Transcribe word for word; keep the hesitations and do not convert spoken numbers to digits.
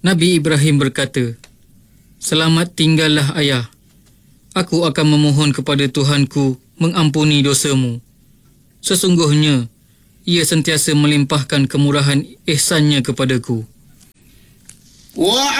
Nabi Ibrahim berkata, "Selamat tinggallah ayah. Aku akan memohon kepada Tuhanku mengampuni dosamu. Sesungguhnya, ia sentiasa melimpahkan kemurahan ihsannya kepadaku." Wa